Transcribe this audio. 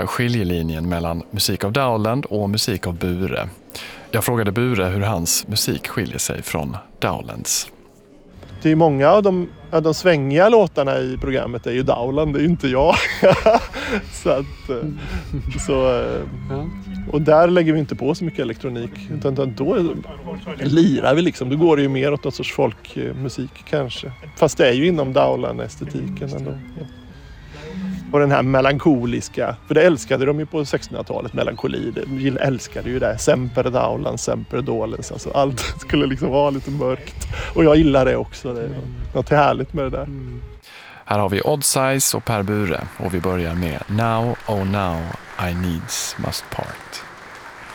skiljelinjen mellan musik av Dowland och musik av Bure. Jag frågade Bure hur hans musik skiljer sig från Dowlands. Det är många av de svängiga låtarna i programmet är ju Dowland, det är ju inte jag. Och där lägger vi inte på så mycket elektronik. Utan då lirar vi liksom. Då går det ju mer åt någon sorts folkmusik kanske. Fast det är ju inom Dowland-estetiken ändå. Ja. Och den här melankoliska, för det älskade de ju på 1600-talet, melankoli. De älskade ju det. Semper Dowland, semper Dolens. Alltså allt skulle liksom vara lite mörkt. Och jag gillar det också. Det är något härligt med det där. Här har vi Odd Size och Per Bure och vi börjar med Now, oh now, I needs must part.